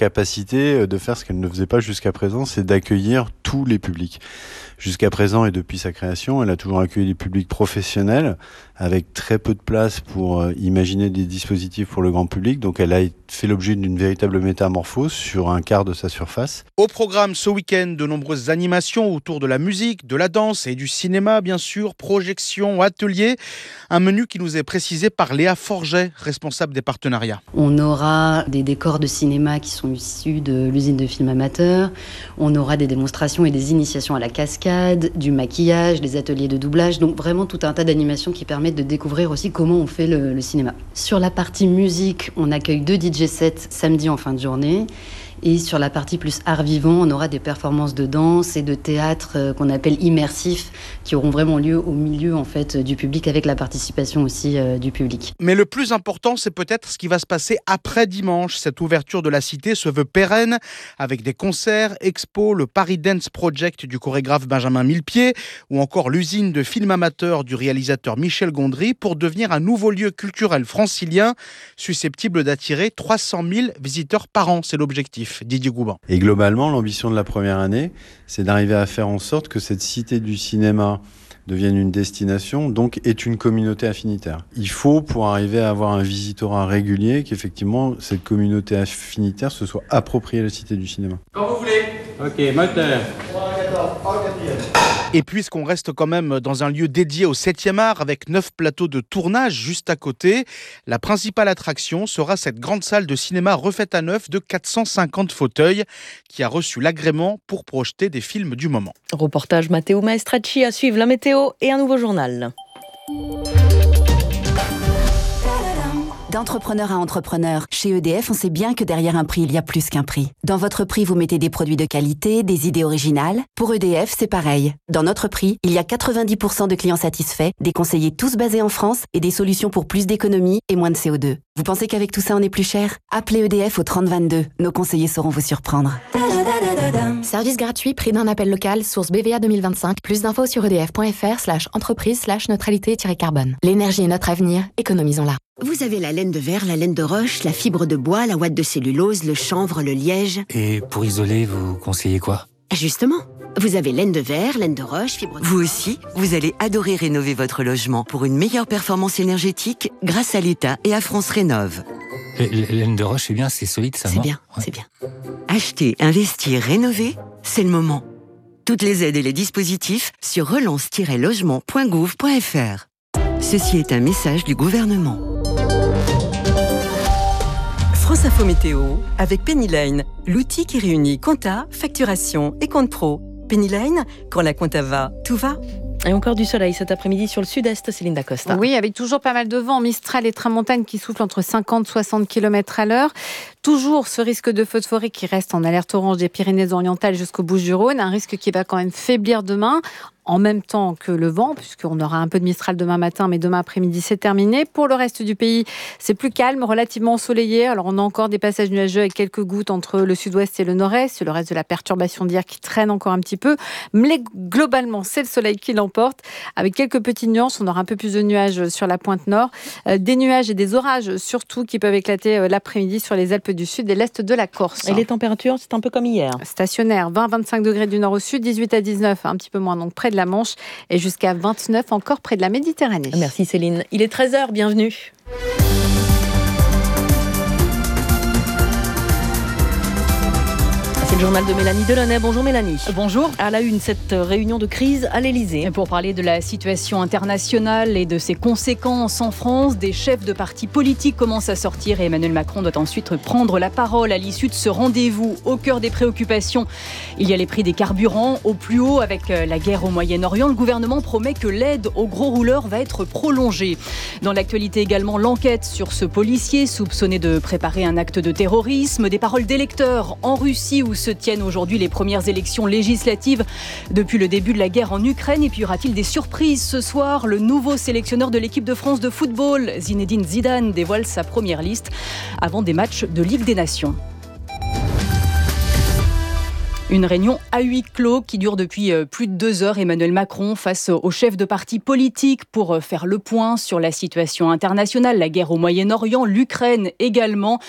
capacité de faire ce qu'elle ne faisait pas jusqu'à présent, c'est d'accueillir tous les publics. Jusqu'à présent et depuis sa création, elle a toujours accueilli des publics professionnels avec très peu de place pour imaginer des dispositifs pour le grand public. Donc elle a fait l'objet d'une véritable métamorphose sur un quart de sa surface. Au programme ce week-end, de nombreuses animations autour de la musique, de la danse et du cinéma, bien sûr, projections, ateliers. Un menu qui nous est précisé par Léa Forget, responsable des partenariats. On aura des décors de cinéma qui sont issus de l'usine de film amateur. On aura des démonstrations et des initiations à la cascade, du maquillage, des ateliers de doublage. Donc vraiment tout un tas d'animations qui permettent de découvrir aussi comment on fait le cinéma. Sur la partie musique, on accueille 2 DJ sets samedi en fin de journée. Et sur la partie plus art vivant, on aura des performances de danse et de théâtre qu'on appelle immersifs, qui auront vraiment lieu au milieu en fait du public, avec la participation aussi du public. Mais le plus important, c'est peut-être ce qui va se passer après dimanche. Cette ouverture de la cité se veut pérenne, avec des concerts, expos, le Paris Dance Project du chorégraphe Benjamin Millepied, ou encore l'usine de film amateur du réalisateur Michel Gondry, pour devenir un nouveau lieu culturel francilien, susceptible d'attirer 300 000 visiteurs par an. C'est l'objectif. Didier Gouban. Et globalement, l'ambition de la première année, c'est d'arriver à faire en sorte que cette cité du cinéma devienne une destination, donc est une communauté affinitaire. Il faut, pour arriver à avoir un visitorat régulier, qu'effectivement, cette communauté affinitaire se soit appropriée la cité du cinéma. Quand vous voulez. Ok, moteur. Et puisqu'on reste quand même dans un lieu dédié au 7e art avec 9 plateaux de tournage juste à côté, la principale attraction sera cette grande salle de cinéma refaite à neuf de 450 fauteuils qui a reçu l'agrément pour projeter des films du moment. Reportage Matteo Maestracci, à suivre la météo et un nouveau journal. D'entrepreneur à entrepreneur, chez EDF, on sait bien que derrière un prix, il y a plus qu'un prix. Dans votre prix, vous mettez des produits de qualité, des idées originales. Pour EDF, c'est pareil. Dans notre prix, il y a 90% de clients satisfaits, des conseillers tous basés en France et des solutions pour plus d'économie et moins de CO2. Vous pensez qu'avec tout ça, on est plus cher ? Appelez EDF au 3022. Nos conseillers sauront vous surprendre. Service gratuit, prix d'un appel local, source BVA 2025. Plus d'infos sur edf.fr/entreprise/neutralité-carbone. L'énergie est notre avenir, économisons-la. Vous avez la laine de verre, la laine de roche, la fibre de bois, la ouate de cellulose, le chanvre, le liège. Et pour isoler, vous conseillez quoi ? Justement, vous avez laine de verre, laine de roche, fibre de... Vous aussi, vous allez adorer rénover votre logement pour une meilleure performance énergétique grâce à l'État et à France Rénov'. Laine de roche, c'est bien, c'est solide ça, c'est non ? Bien, ouais. C'est bien. Acheter, investir, rénover, c'est le moment. Toutes les aides et les dispositifs sur relance-logement.gouv.fr. Ceci est un message du gouvernement. France Info Météo avec Pennyline, l'outil qui réunit compta, facturation et compte pro. Pennyline, quand la compta va, tout va. Et encore du soleil cet après-midi sur le sud-est, Céline Dacosta. Oui, avec toujours pas mal de vent, Mistral et tramontane qui soufflent entre 50 et 60 km à l'heure. Toujours ce risque de feu de forêt qui reste en alerte orange des Pyrénées-Orientales jusqu'aux Bouches-du-Rhône. Un risque qui va quand même faiblir demain, en même temps que le vent, puisqu'on aura un peu de Mistral demain matin, mais demain après-midi, c'est terminé. Pour le reste du pays, c'est plus calme, relativement ensoleillé. Alors, on a encore des passages nuageux avec quelques gouttes entre le sud-ouest et le nord-est. C'est le reste de la perturbation d'hier qui traîne encore un petit peu. Mais globalement, c'est le soleil qui l'emporte. Avec quelques petites nuances, on aura un peu plus de nuages sur la pointe nord. Des nuages et des orages, surtout, qui peuvent éclater l'après-midi sur les Alpes du Sud et l'est de la Corse. Et les températures, c'est un peu comme hier. Stationnaire, 20-25 degrés du nord au sud, 18 à 19, un petit peu moins, donc près de la Manche, et jusqu'à 29 encore près de la Méditerranée. Merci Céline. Il est 13h, bienvenue. C'est le journal de Mélanie Delaunay. Bonjour Mélanie. Bonjour. À la une, cette réunion de crise à l'Elysée. Pour parler de la situation internationale et de ses conséquences en France, des chefs de partis politiques commencent à sortir et Emmanuel Macron doit ensuite prendre la parole à l'issue de ce rendez-vous. Au cœur des préoccupations, il y a les prix des carburants au plus haut avec la guerre au Moyen-Orient. Le gouvernement promet que l'aide aux gros rouleurs va être prolongée. Dans l'actualité également, l'enquête sur ce policier soupçonné de préparer un acte de terrorisme, des paroles d'électeurs en Russie où se tiennent aujourd'hui les premières élections législatives depuis le début de la guerre en Ukraine. Et puis y aura-t-il des surprises ce soir ? Le nouveau sélectionneur de l'équipe de France de football, Zinedine Zidane, dévoile sa première liste avant des matchs de Ligue des Nations. Une réunion à huis clos qui dure depuis plus de 2 heures. Emmanuel Macron face aux chefs de partis politiques pour faire le point sur la situation internationale, la guerre au Moyen-Orient, l'Ukraine également.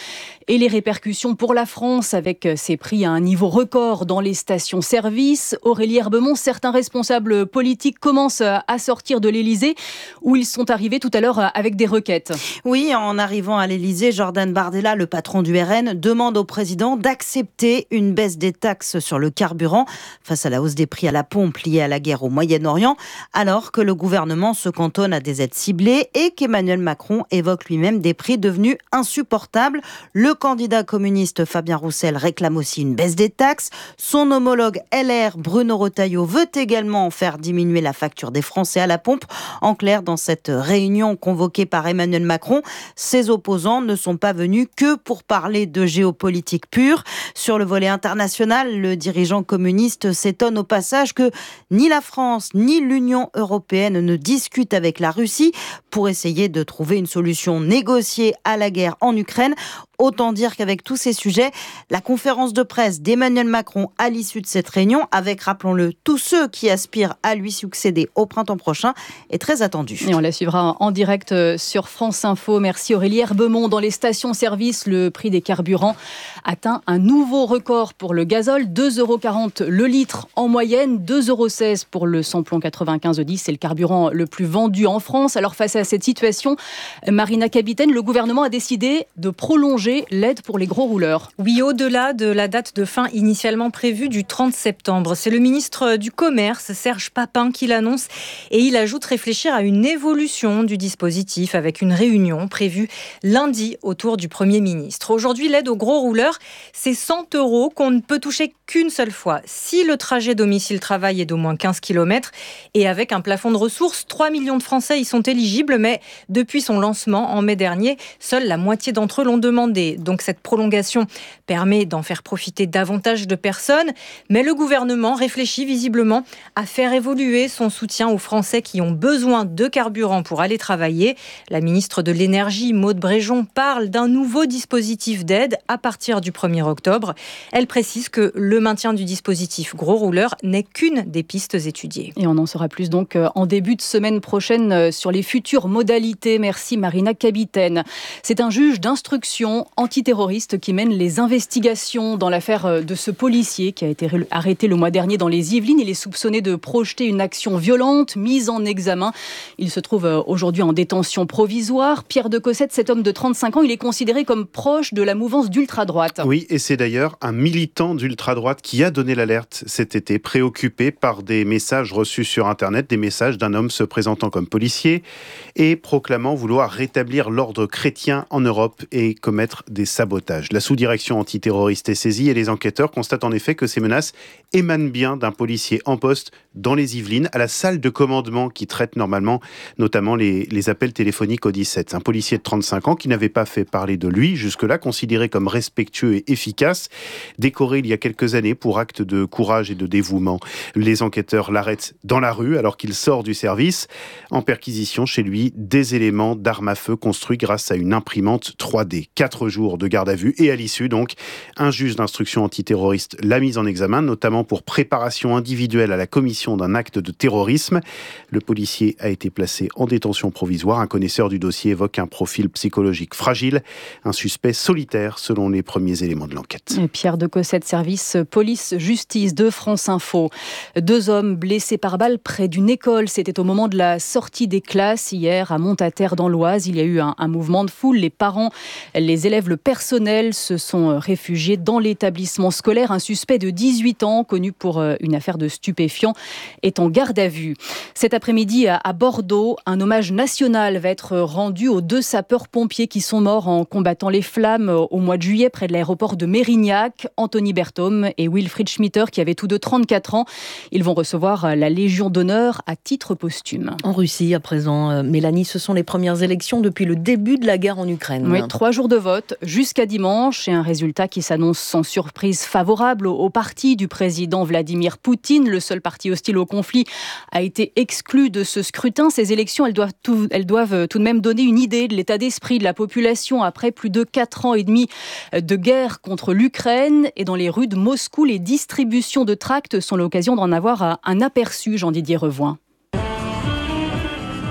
Et les répercussions pour la France avec ces prix à un niveau record dans les stations-service. Aurélie Herbemont, certains responsables politiques commencent à sortir de l'Elysée où ils sont arrivés tout à l'heure avec des requêtes. Oui, en arrivant à l'Elysée, Jordan Bardella, le patron du RN, demande au président d'accepter une baisse des taxes sur le carburant face à la hausse des prix à la pompe liée à la guerre au Moyen-Orient, alors que le gouvernement se cantonne à des aides ciblées et qu'Emmanuel Macron évoque lui-même des prix devenus insupportables. Le candidat communiste Fabien Roussel réclame aussi une baisse des taxes. Son homologue LR, Bruno Retailleau, veut également faire diminuer la facture des Français à la pompe. En clair, dans cette réunion convoquée par Emmanuel Macron, ses opposants ne sont pas venus que pour parler de géopolitique pure. Sur le volet international, le dirigeant communiste s'étonne au passage que ni la France ni l'Union européenne ne discutent avec la Russie pour essayer de trouver une solution négociée à la guerre en Ukraine. Autant dire qu'avec tous ces sujets, la conférence de presse d'Emmanuel Macron à l'issue de cette réunion, avec, rappelons-le, tous ceux qui aspirent à lui succéder au printemps prochain, est très attendue. Et on la suivra en direct sur France Info. Merci Aurélie Herbemont. Dans les stations-service, le prix des carburants atteint un nouveau record pour le gazole, 2,40 € le litre en moyenne, 2,16 € pour le samplon 95E10. C'est le carburant le plus vendu en France. Alors face à cette situation, Marina Kapitaine, le gouvernement a décidé de prolonger l'aide pour les gros rouleurs. Oui, au-delà de la date de fin initialement prévue du 30 septembre. C'est le ministre du Commerce, Serge Papin, qui l'annonce et il ajoute réfléchir à une évolution du dispositif avec une réunion prévue lundi autour du Premier ministre. Aujourd'hui, l'aide aux gros rouleurs, c'est 100 € qu'on ne peut toucher qu'une seule fois. Si le trajet domicile-travail est d'au moins 15 km et avec un plafond de ressources, 3 millions de Français y sont éligibles, mais depuis son lancement en mai dernier, seule la moitié d'entre eux l'ont demandé. Donc cette prolongation permet d'en faire profiter davantage de personnes, mais le gouvernement réfléchit visiblement à faire évoluer son soutien aux Français qui ont besoin de carburant pour aller travailler. La ministre de l'Énergie, Maud Bréjon, parle d'un nouveau dispositif d'aide à partir du 1er octobre. Elle précise que le maintien du dispositif gros rouleur n'est qu'une des pistes étudiées. Et on en saura plus donc en début de semaine prochaine sur les futures modalités. Merci Marina Kapitaine. C'est un juge d'instruction antiterroriste qui mène les investigations dans l'affaire de ce policier qui a été arrêté le mois dernier dans les Yvelines. Il est soupçonné de projeter une action violente, mise en examen. Il se trouve aujourd'hui en détention provisoire. Pierre de Cossette, cet homme de 35 ans, il est considéré comme proche de la mouvance d'ultra-droite. Oui, et c'est d'ailleurs un militant d'ultra-droite qui a donné l'alerte cet été, préoccupé par des messages reçus sur Internet, des messages d'un homme se présentant comme policier et proclamant vouloir rétablir l'ordre chrétien en Europe et commettre des sabotages. La sous-direction antiterroriste est saisie et les enquêteurs constatent en effet que ces menaces émanent bien d'un policier en poste dans les Yvelines, à la salle de commandement qui traite normalement notamment les appels téléphoniques au 17. Un policier de 35 ans qui n'avait pas fait parler de lui, jusque-là considéré comme respectueux et efficace, décoré il y a quelques années pour acte de courage et de dévouement. Les enquêteurs l'arrêtent dans la rue alors qu'il sort du service. En perquisition chez lui, des éléments d'armes à feu construits grâce à une imprimante 3D. 4 jours de garde à vue et à l'issue donc, un juge d'instruction antiterroriste l'a mise en examen, notamment pour préparation individuelle à la commission d'un acte de terrorisme. Le policier a été placé en détention provisoire. Un connaisseur du dossier évoque un profil psychologique fragile, un suspect solitaire selon les premiers éléments de l'enquête. Pierre de Cossette, service police-justice de France Info. 2 hommes blessés par balle près d'une école. C'était au moment de la sortie des classes hier à Montataire dans l'Oise. Il y a eu un mouvement de foule. Les parents, les élèves, le personnel se sont réfugiés dans l'établissement scolaire. Un suspect de 18 ans, connu pour une affaire de stupéfiants, est en garde à vue. Cet après-midi, à Bordeaux, un hommage national va être rendu aux 2 sapeurs-pompiers qui sont morts en combattant les flammes au mois de juillet près de l'aéroport de Mérignac. Anthony Berthaume et Wilfried Schmitter, qui avaient tous deux 34 ans. Ils vont recevoir la Légion d'honneur à titre posthume. En Russie, à présent, Mélanie, ce sont les premières élections depuis le début de la guerre en Ukraine. Oui, 3 jours de vote jusqu'à dimanche et un résultat qui s'annonce sans surprise favorable au parti du président Vladimir Poutine. Le seul parti hostile au conflit a été exclu de ce scrutin. Ces élections, elles doivent tout de même donner une idée de l'état d'esprit de la population après plus de 4 ans et demi de guerre contre l'Ukraine. Et dans les rues de Moscou, les distributions de tracts sont l'occasion d'en avoir un aperçu, Jean-Didier Revoin.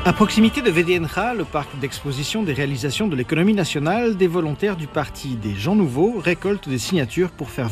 À proximité de VDNRA, le parc d'exposition des réalisations de l'économie nationale, des volontaires du parti des Gens Nouveaux récoltent des signatures pour faire